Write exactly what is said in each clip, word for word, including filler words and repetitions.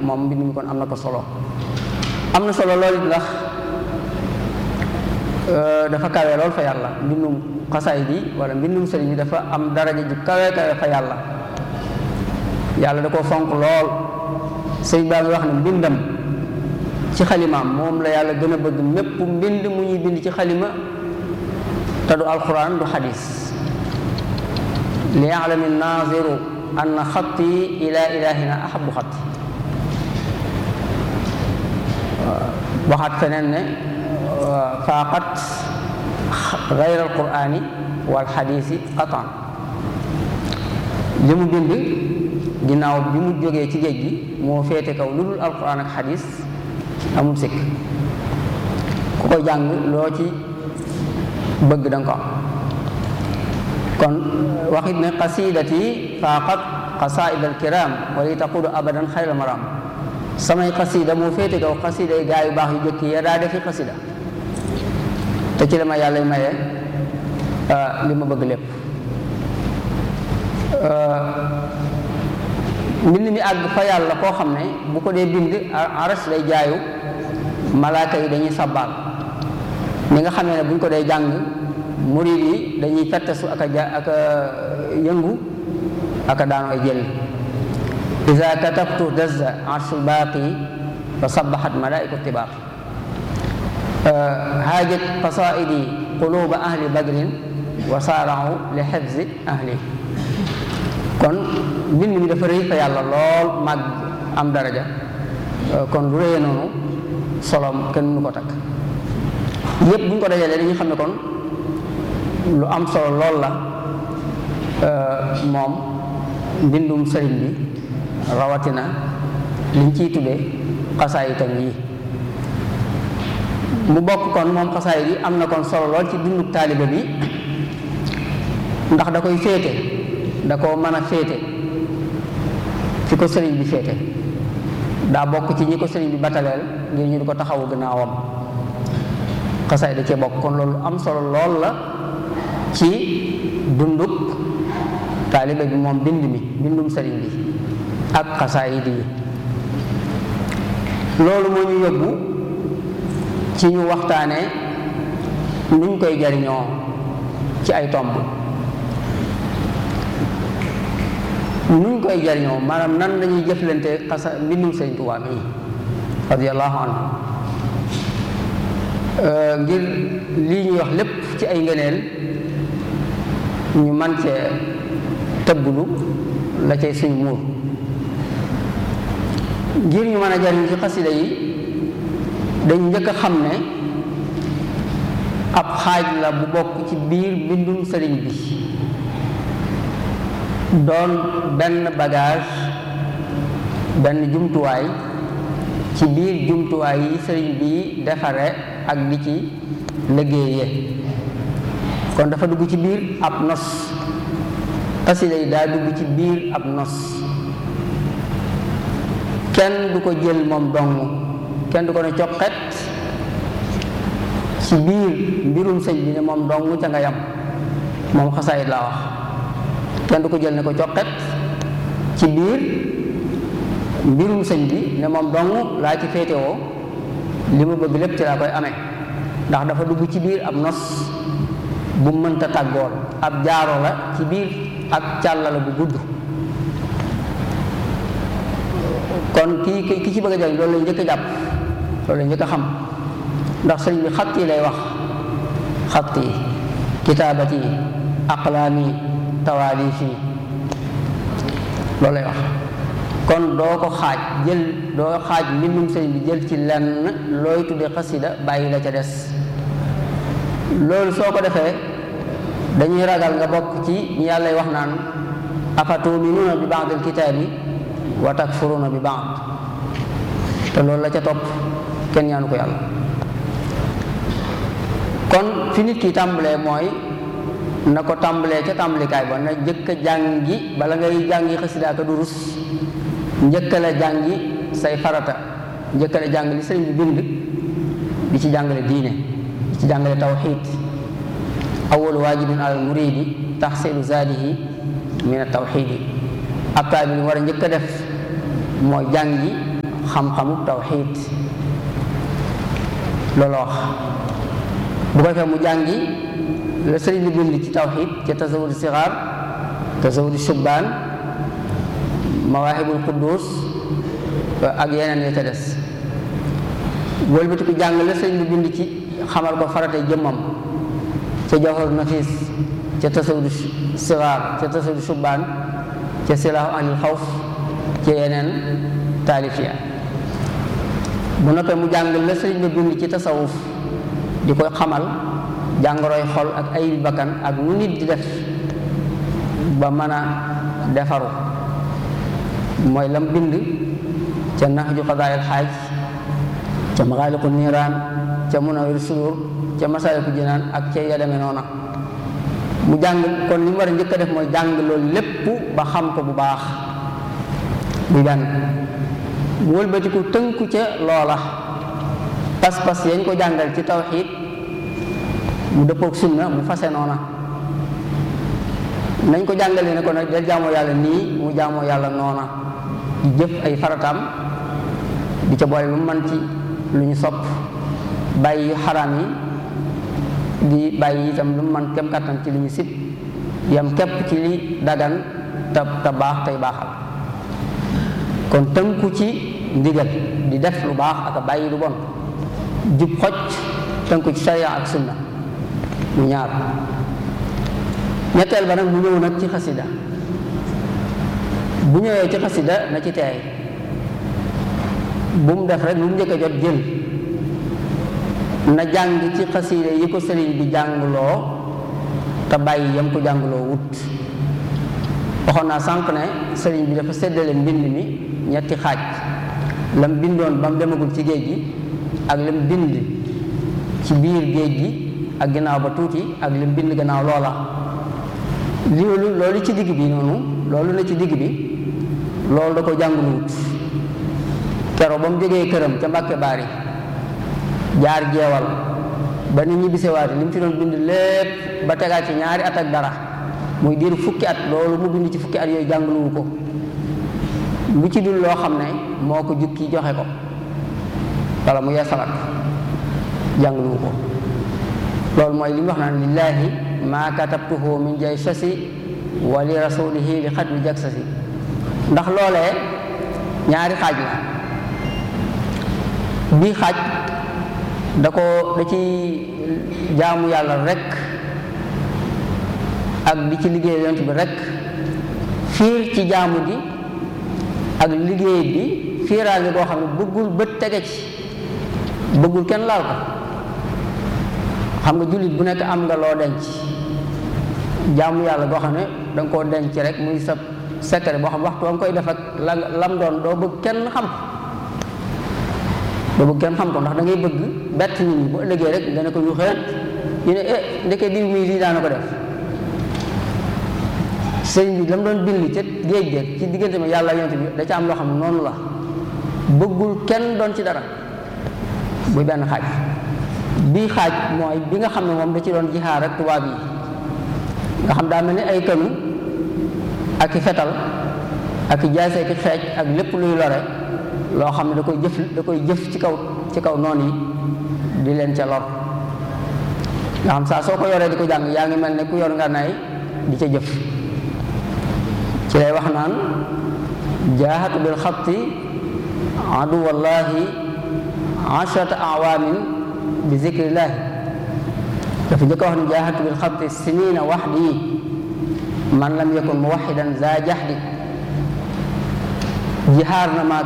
moom mbind mi kon am na ko solo am na solo loolu it ndax dafa kawe lool fa yàlla. mbindum xasaay bi wala mbindum sëriñ bi dafa am daraja ju kawe kawe fa yàlla yàlla da koo fonk lool. sëriñ baa ngi wax ne mbindam ci xalimaam moom la yàlla gën a bëgg mépp mbind mu ñuy bind ci xalima te du alquran du xadis. li ya'lami naaziru anna xatti ila ilahina ahabu xatti. waxaat feneen ne faaqat gayra alqurani wal xadisi qatan. li mu bind ginnaaw bi mu jógee ci géej gi moo féete kaw lu dul alquran ak xadis amul sikk. ku ko jàng loo ci bëgg danga ko am. kon waxit ne qasidati faaqat qasaid alkiram wali taqudu abadan xayra maram. samay xasida moo féete kaw xasida yi gaa yu baax yu jëkki ya daa defi xasida te ci la ma yàlla maye li ma bëgg lépp. mbind mi àgg fa yàlla koo xam ne bu ko dee bind aras lay jaayu malaaka yi dañuy sabbaal ni nga xamee ne buñ ko dee jàng murid yi dañuy fettasu ak a ja ak a yëngu ak a daanu ay jël. iza katabtu dazza arshul baaqi fa sabbahat malaaiku tibaaq. haajat qasaidi quluba ahli badrin wa saara'u li hifzi ahli. kon mbind mi dafa rëy fa yàlla lool mag am daraja kon lu rëyee noonu solom kenn mënu ko takk. yépp bu ñu ko dajalee dañuy xam ne kon lu am solo lool la moom mbindum sëriñ bi rawatina liñ ciy tuddee xasaayitam yi. mu bokk kon moom xasaayit yi am na kon solo lool ci dundub taalibe bi ndax da koy féete da koo mën a féete fi ko sëriñ bi féete. daa bokk ci ñi ko sëriñ bi bataleel ngir ñu di ko taxawu gannaawam. xasaayit da cee bokk kon loolu am solo lool la ci dundub taalibe bi moom bind mi bindum sëriñ bi ak xasaayit yi. loolu moo ñu yóbbu ci ñu waxtaanee nuñ koy jariñoo ci ay tomb. nuñ koy jariñoo maanaam nan lañuy jëflante xasa mbindum Sëriñ Tuubaa mi radiyallahu anhu ngir lii ñuy wax lépp ci ay ngëneel ñu man cee tëbbulu la cay suñ muur. ngir ñu mën a jariñ ci xasida yi dañ njëkk a xam ne ab xaaj la bu bokk ci biir mbindum sëriñ bi doon benn bagage benn jumtuwaay ci biir jumtuwaay yi sëriñ bi defare ak di ci liggéeye. kon dafa dugg ci biir ab nos. xasida yi daa dugg ci biir ab nos. kenn du ko jël moom dong kenn du ko ne coqet ci biir mbirum sëñ bi ne moom dong ca nga yam moom xasaayit laa wax. kenn du ko jël ne ko coqet ci biir mbirum sëñ bi ne moom dong laa ci féetewoo li ma bëgg lépp ci laa koy amee ndax dafa dugg ci biir ab nos bu mënta tàggool ab jaaro la ci biir ak càllala bu gudd. kon kii ki ci bëgg a jariñ loolu lay njëkk a jàpp loolu lay njëkk a xam ndax sëñ bi xat yi lay wax xat yi kitaabati aqlaami tawaalifi loolu lay wax. kon doo ko xaaj jël doo xaaj mbindum sëñ bi jël ci lenn looy tudde xasida bàyyi la ca des. loolu soo ko defee dañuy ragal nga bokk ci ñi yàllay wax naan afatuminuuna bi ba'dil kitaabi wa takfuruuna bi ba'd te loolu la ca topp kenn ñaanu ko yàlla. kon fi nit ki tàmbalee mooy na ko tàmbalee ca tàmbalikaay ba na njëkk a jàngi bala ngay jàngi xasida ak durus njëkk la jàngi say farata njëkk la jàng li sëriñ bi bind di ci jàngale diine di ci jàngale tawxiid. awwalu waajibin alal muridi taxsilu zaadihi min at tawxiidi. ab taalibe bi war a njëkk a def mooy jàngi xam-xamu tawxiid loolu wax bu ko defee mu jàngi la sëriñ bi bind ci tawxiid ca tasawudu sixaar tasawudu shubbaan mawaahibul quddus ak yeneen ya ca des wëlbati ku jàng la sëriñ bi bind ci xamal ko faratee jëmmam ca jawharu nafis ca tasawudu sixaar ca tasawudu shubbaan ca silaahu anil xawf ca yeneen taalif ya bu noppee mu jàng la sëriñ bi bind ci tasawuf di koy xamal jàngoroy xol ak ay bakkan ak nu nit di def ba mën a defaru mooy lam bind ca nahju qadaa'il xaaj ca maxaaliqu niiraan ca munawwir sudur ca masaaliku jinaan ak ca ya demee noona mu jàng kon li mu war a njëkk a def mooy jàng loolu lépp ba xam ko bu baax bu benn mu wëlbatiku tënku ca loola pas-pas yañ ko jàngal ci tawxiid mu dëppook sunna mu fase noona nañ ko jàngalee ne ko nag del jaamoo yàlla nii mu jaamoo yàlla noona di jëf ay farataam di ca boole lu mu mën ci lu ñu sopp bàyyi yu xaraam yi di bàyyi itam lu mu mën kem kàttan ci lu ñu sib yam képp ci li dagan te te baax tey baaxal kon tënku ci ndigal di def lu baax ak a bàyyi lu bon jub xocc tënku ci sariya ak sunna mu ñaar ñetteel ba nag mu ñëw nag ci xasida bu ñëwee ci xasida na ci teey bu mu def rek lu mu njëkk a jot jël na jàng ci xasida yi ko sëriñ bi jàngloo te bàyyi yam ko jàngloo wut waxoon naa sànq ne sëriñ bi dafa séddale mbind mi ñetti xaaj lam bindoon ba mu demagul ci géej gi ak lam bind ci biir géej gi ak ginnaaw ba tuuti ak lim bind gannaaw loola loolu loolu ci digg bi noonu loolu na ci digg bi loolu da ko jàngul wut kero ba mu jógee këram ca Mbàkke Baari jaar jeewal ba nit ñi bisewaati li mu fi doon bind lépp ba tegaat ci ñaari at ak dara muy diiru fukki at loolu mu bind ci fukki at yooyu jànguluwu ko lu ci dul loo xam ne moo ko jukki joxe ko wala mu yeesalaat jànguluwu ko loolu mooy li mu wax naan lillaahi maa katabtuhu min jay sasi wa li rasulihi li xatmi jag sasi ndax loolee ñaari xaaj la bii xaaj da ko da ci jaamu yàlla rek ak di ci liggéey yonent bi rek fiir ci jaamu gi ak liggéey bi fiiraange goo xam ne bëggul bët tege ci bëggul kenn laal ko xam nga jullit bu nekk am nga loo denc jaamu yàlla goo xam ne da nga koo denc rek muy sa secret boo xam waxtu wa nga koy def ak la lam doon doo bëgg kenn xam ko doo bëgg kenn xam ko ndax da ngay bëgg bett nit ñi bu ëllëgee rek nga ne ko ñu xëyat ñu ne eh ndeke diw mii lii daana ko def sëñ bi la mu doon bind ca géej géej ci diggante mi yàlla yonent bi da ca am loo xam ne noonu la bëggul kenn doon ci dara buy benn xaaj bii xaaj mooy bi nga xam ne moom da ci doon jihaar ak tubaab yi nga xam daa mel ni ay kanu ak i fetal ak i jaase ak i xeej ak lépp luy lore loo xam ne da koy jëf da koy jëf ci kaw ci kaw noon yi di leen ca lor nga xam saa soo ko yoree di ko jàng yaa ngi mel ne ku yor nga nay di ca jëf ci lay wax naan jaahatu bil xatti aduwallahi ashrata awaamin bi zikrillaahi dafa njëkk a wax ne jaahatu bil xatti sinina waxdi man lam yakun muwaxidan za jahdi jihaar na maag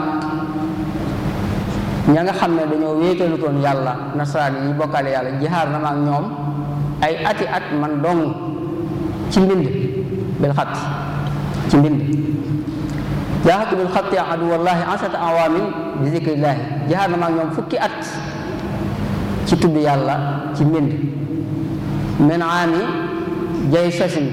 ña nga xam ne dañoo wéetalutoon yàlla nasaraan yi bokkaale yàlla jihaar na maag ñoom ay ati at man dong ci mbind bil xatti ci mbind jaahatu bil xatti aduwallahi ashrata awaamin bi zikrillaahi jihaar na maag ñoom fukki at ci tudd yàlla ci mbind min aami jay sasin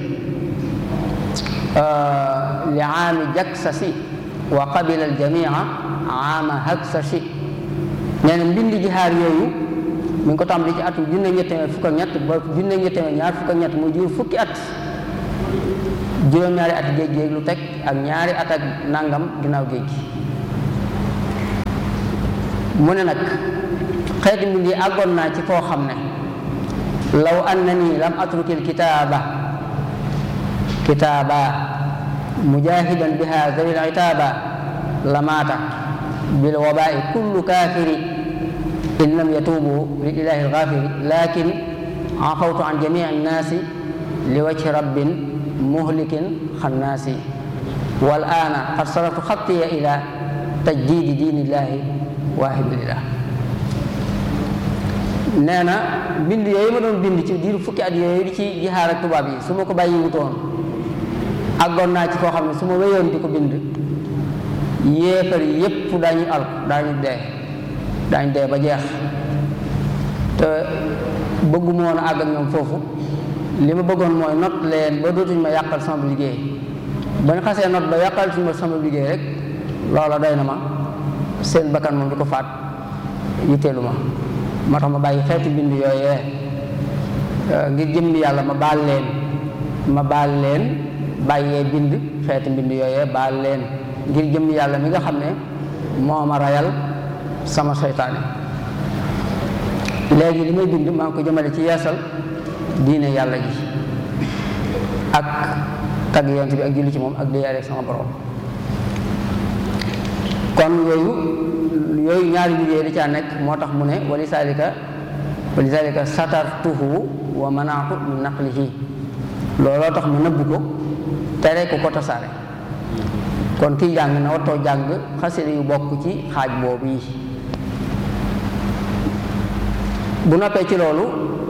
li aami jaksasi wa qabila aljamia aama haksasi nee na mbind jihaar yooyu mi ngi ko tàmbali ci atum junne ñett téeméer fukk ak ñett ba junne ñett téeméer ñaar fukk ak ñett muy jur fukki at juróom-ñaari at géej géej lu teg ak ñaari at ak nangam ginnaaw géej gi mu ne nag xeeti mbind yi àggoon naa ci foo xam ne law annani lam atrukil kitaaba kitaaba mujahidan biha zawil itaaba lamaata bil wabai kullu kaafiri in lam yatuubu lil ilahi algaafiri lakin afawtu an jamii annaasi li wajhi rabbin muhlikin xannaasi wal aana qad saraftu xattiya ila tajdiidi diinillahi waahibillah. nee na bind yooyu ma doon bind ci diiru fukki at yooyu di ci jihaar ak tubaab yi su ma ko bàyyi wutoon àggoon naa ci koo xam ne su ma wéyoon di ko bind yéefar yi yépp daañu al daañu dee daañu dee ba jeex te bëgguma woon a àgg ak ñoom foofu. li ma bëggoon mooy not leen ba dootuñ ma yàqal sama liggéey ba ñu xasee not ba yàqal suñ ma sama liggéey rek loola doy na ma seen bakkan moom di ko faat yitteelu ma moo tax ma bàyyi xeeti bind yooyee ngir jëmmi yàlla ma baal leen ma baal leen bàyyee bind xeeti mbind yooyee baal leen ngir jëmmi yàlla mi nga xam ne moo ma rayal sama seytaane. léegi li may bind maa ngi ko jëmale ci yeesal diine yàlla ji ak tagg yonent bi ak julli ci moom ak déyaale sama borom. kon yooyu yooyu ñaari liggéey di caa nekk moo tax mu ne wali salika wali salika satartuhu wa manaatu min naqlihi looloo tax mu nëbb ko tere ko ko tasaare. kon kiy jàng na wattoo jàng xasida yu bokk ci xaaj boobu yi. bu noppee ci loolu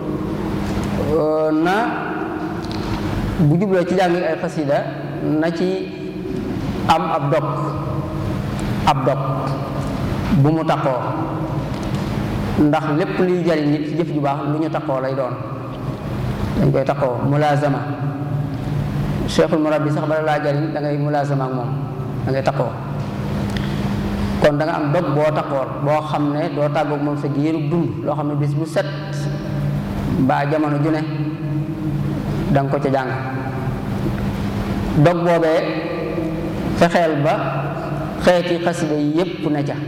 na bu jubloo ci jàng ay xasida na ci am ab dog ab dog bu mu takkoo ndax lépp luy jariñ nit ci jëf ju baax lu ñu takkoo lay doon dañ koy takkoo mulazama cheikhul murabbi sax bala laa jariñ da ngay mulazama ak moom da ngay takkoo. kon da nga am dog boo takkool boo xam ne doo tàggoog moom sa giiru dund loo xam ne bis bu set mbaa jamono ju ne da nga ko ca jàng. dog boobee fexeel ba xeeti xasida yi yépp ne ca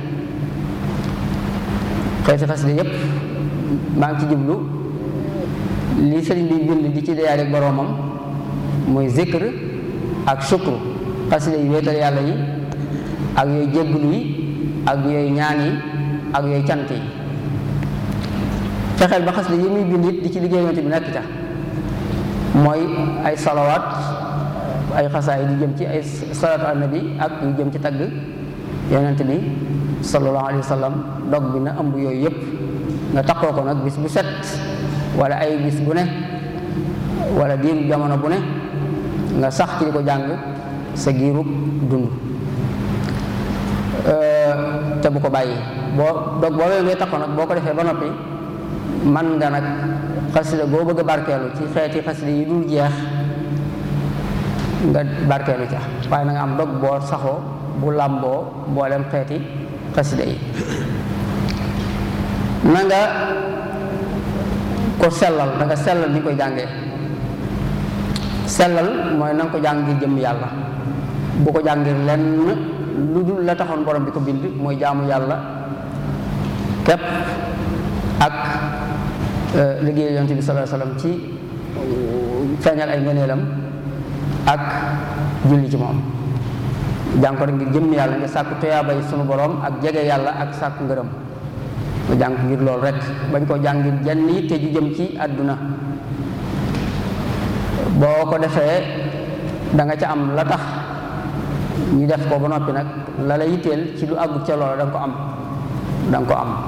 xeeti xasida yépp maa ngi ci jublu li sëriñ bi bind di ci deyaale ak boroomam muy zikr ak shukr xasida yi wéetal yàlla yi ak yooyu jégglu yi ak yooyu ñaan yi ak yooyu cant yi. fexeel ba xasida yi muy bind it di ci liggéey yonent bi nekk ca mooy ay salawaat ay xasaay di jëm ci ay salaatu ala nabi ak yu jëm ci tagg yonent bi sallallahu alayhi wa sallam. dog bi na ëmb yooyu yëpp nga takkoo ko nag bis bu set wala ay bis bu ne wala diiru jamono bu ne nga sax ci di ko jàng sa giiru dund te bu ko bàyyi. boo dog boobee ngay takkoo nag boo ko defee ba noppi man nga nag xasida boo bëgg a barkeelu ci xeeti xasida yi dul jeex nga barkeelu ca waaye na nga am dog boo saxoo bu làmboo mboolem xeeti xasida yi. na nga ko sellal da nga sellal ni koy jàngee. sellal mooy na nga ko jàng ngir jëm yàlla bu ko jàng ngir lenn lu dul la taxoon borom bi ko bind mooy jaamu yàlla képp ak liggéey yonent bi sallallahu alayhi wasallam ci feeñal ay ngëneelam ak julli ci moom. jàng ko rek ngir jëm yàlla nga sàkku tuyaabay sunu borom ak jege yàlla ak sàkku ngërëm nga jàng ngir loolu rek bañ ko jàng ngir jenn yitte ju jëm ci àdduna. boo ko defee da nga ca am la tax ñu def ko ba noppi nag la la yitteel ci lu àggut ca loola da nga ko am da nga ko am.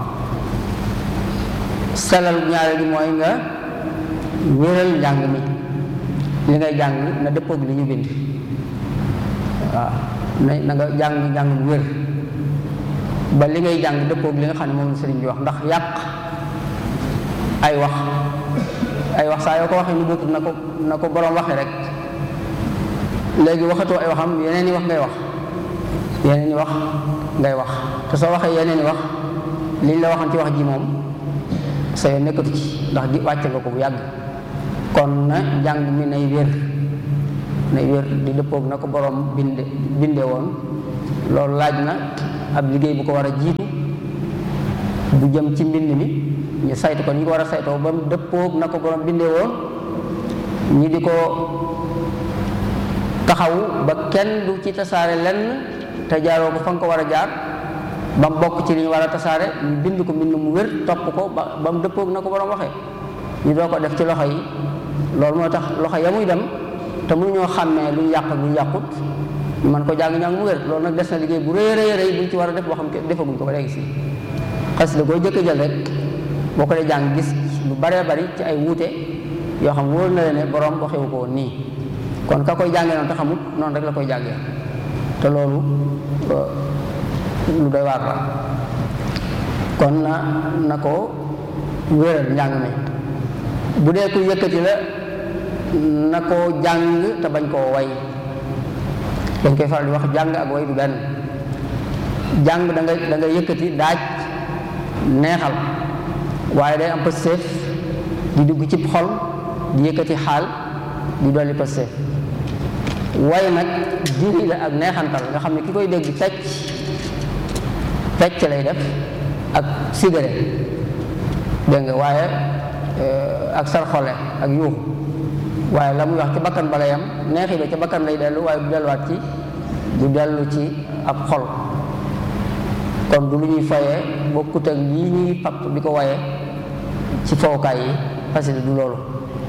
selal ñaareel gi mooy nga wéral njàng mi li ngay jàng na dëppoog li ñu bind waaw na na nga jàng njàng mu wér ba li ngay jàng dëppoog li nga xam ne moom la sëriñ bi wax ndax yàq ay wax ay wax saa yoo ko waxee nu bokkut na ko na ko boroom waxee rek léegi waxatoo ay waxam yeneen i wax ngay wax yeneen i wax ngay wax te soo waxee yeneen i wax liñ la waxoon ci wax ji moom sa yoon nekkatu ci ndax di wàcce nga ko bu yàgg. kon na njàng mi nay wér nay wér di dëppoog na ko boroom binde binde woon loolu laaj na ab liggéey bu ko war a jiitu bu jëm ci mbind mi ñu saytu ko ni ñu ko war a saytoo ba mu dëppoog na ko borom bindee woon ñi di ko taxawu ba kenn du ci tasaare lenn te jaaroo ko fa nga ko war a jaar ba mu bokk ci li ñu war a tasaare ñu bind ko mbind mu wér topp ko ba ba mu dëppoog na ko borom waxee ñu doo ko def ci loxo yi. loolu moo tax loxo ya muy dem te mënuñoo xàmmee lu ñu yàq ak lu ñu yàqut man ko jàng ñàng mu wér loolu nag des na liggéey bu rëy rëy rëy buñ ci war a def boo xam ne defaguñ ko ba léegi si xasida koo jëkk jël rek boo ko dee jàng gis lu baree bari ci ay wuute yoo xam wóor na leen ne borom waxewu ko woon nii kon ka koy jàngee noonu te xamut noonu rek la koy jàngee te loolu lu doy waar la kon na na ko wéral njàng mi bu dee ku yëkkati la na ko jàng te bañ koo way dañ koy faral di wax jàng ak way du benn jàng da nga da nga yëkkati daaj neexal waaye day am pësteef di dugg ci xol di yëkkati xaal di dolli pësteef way nag diri la ak neexantal nga xam ne ki koy dégg fecc fecc lay def ak sigare dégg nga waaye ak sarxole ak yuuxu waaye la muy wax ci bakkan ba lay am neexi ba ca bakkan lay dellu waaye du delluwaat ci du dellu ci ab xol kon du lu ñuy fayee bokkut ak lii ñuy papp di ko waye ci fowukaay yi xasida du loolu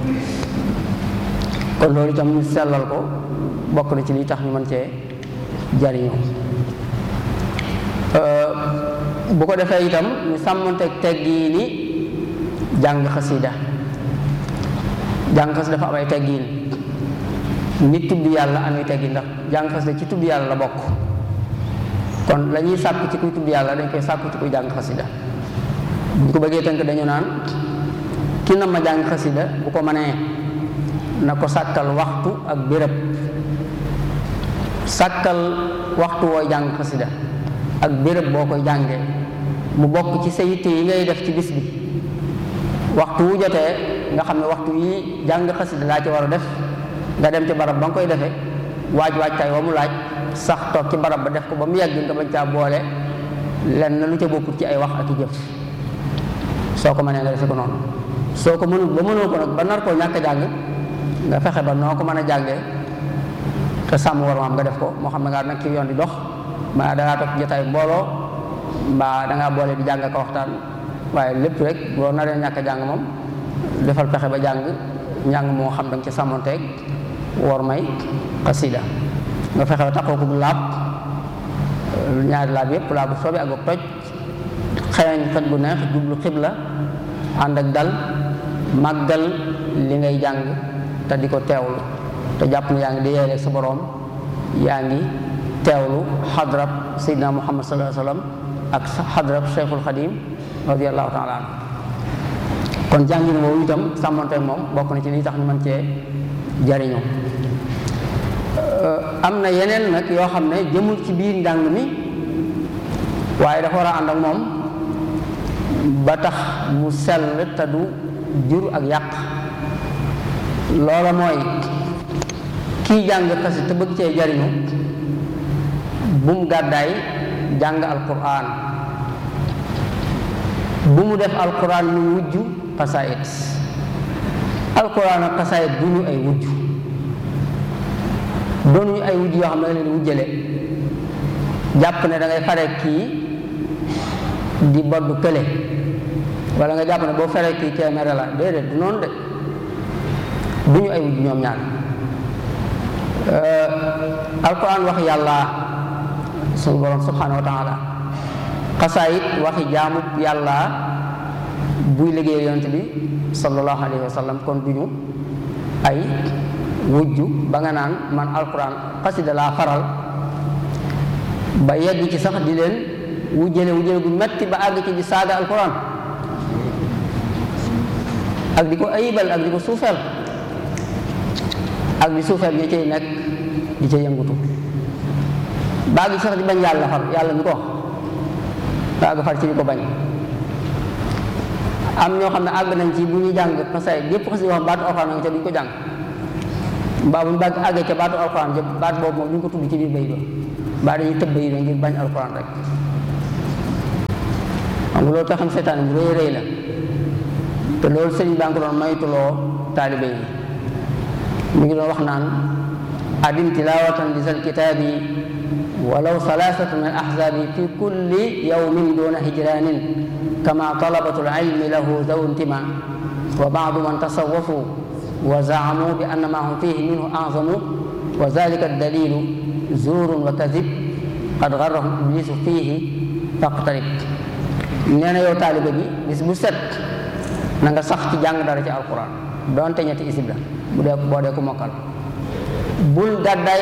kon loolu itam ñu sellal ko bokk na ci lii tax ñu mën cee jariñoo bu ko defee itam ñu sàmmanteeg teggi ni jàng xasida jàng xasida dafa am ay teggiin nit tudd yàlla amee teggiin ndax jàng xasida ci tudd yàlla la bokk kon la ñuy sàkk ci kuy tudd yàlla dañ koy sàkk ci kuy jàng xasida bu ñu ko bëggee tënk dañu naan ki na ma jàng xasida bu ko mënee na ko sàkkal waxtu ak béréb sàkkal waxtu wooy jàng xasida ak béréb boo koy jàngee mu bokk ci sa yitte yi ngay def ci bis bi waxtu wu jotee nga xam ne waxtu yi jàng xasida laa ci war a def nga dem ci barab ba nga koy defee waaj waajtaay wa mu laaj sax toog ci barab ba def ko ba mu yegg nga bañ caa boole lenn lu ca bokkut ci ay wax ak i jëf soo ko mënee nga defe ko noonu soo ko mënul ba mënoo ko nag ba nar koo ñàkk a jàng nga fexe ba noo ko mën a jàngee te sàmm war maam nga def ko moo xam ne ngaa nag ci yoon di dox mbaa dangaa toog jotaay mbooloo mbaa dangaa boole di jàng ko waxtaan waaye lépp rek boo naree ñàkk a jàng moom defal pexe ba jàng njàng moo xam danga ci sàmmonteeg war may xasida nga fexe ba taxoo ko bu laab ñaari laab yépp laab bu soobee ak toj xeeñ xet bu neex jublu xibla ànd ak dal màggal li ngay jàng te di ko teewlu te jàpp ne yaa ngi di yeeleeg sa boroom yaa ngi teewlu xadrab Seydina Muhammad sallallahu alayhi wa sallam ak xadrab Cheikhul Xadim radiyallahu taala anhu kon jàngin woowu itam sàmmonteeg moom bokk na ci li tax ñu mën cee jariñoo am na yeneen nag yoo xam ne jëmul ci biir njàng mi waaye dafa war a ànd ak moom ba tax mu sell te du jur ak yàq loola mooy kii jàng xasida te bëgg cee jariñu bu mu gàddaay jàng alquran bu mu def alquran mu wujj xasaayit alquran ak xasaayit du ñu ay wujj doonuñu ay wujj yoo xam ne da nga leen di wujjale jàpp ne da ngay fare kii di boddu kële wala nga jàpp ne boo fare kii kee mere la déedéet du noonu de du ñu ay wujj ñoom ñaar alquran wax yàlla sunu borom subhanahu wa taala xasaayit waxi jaamu yàlla buy liggéey yonent bi sallallahu alayhi wa sallam kon duñu ay wujju ba nga naan man alquran xasida laa faral ba yegg ci sax di leen wujjale wujjale gu metti ba àgg ci di saaga alquran ak di ko ayibal ak di ko suufeel ak di suufeel ñi cay nekk di ca yëngutu ba àgg sax di bañ yàlla far yàlla mi ko wax ba àgg far ci di ko bañ am ñoo xam ne àgg nañ ci bu ñuy jàng xasaay yépp xas di wax baatu alxuraan nga ca duñ ko jàng mbaa bu ñu bàgg àggee ca baatu alxuraan ja baat boobu moom duñ ko tudd ci biir bay do mbaa dañuy tëb bay do ngir bañ alxuraan rek xam nga loolu pexam seytaane bu rëy rëy la te loolu sëriñ baa ngi ko doon maytuloo taalibe yi mu ngi doon wax naan adim tilawatan li zal kitaabi walaw salaasatu min al ahzaabi fi kulli yawmin duna hijranin kama talabatu al ilmi lahu zaw intima wa baadu man tasawwafu wa zaamu bi anna ma hum fihi minhu azamu wa zalika dalilu zuurun wa kadib qad garrahum iblisu fihi faqtarib. nee na yow taalibe bi bis bu set na nga sax ci jàng dara ci alquran doonte ñetti isib la bu dee boo dee ku mokkal bul gàddaay